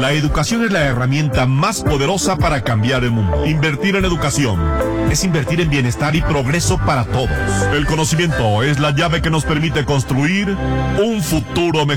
La educación es la herramienta más poderosa para cambiar el mundo. Invertir en educación es invertir en bienestar y progreso para todos. El conocimiento es la llave que nos permite construir un futuro mejor.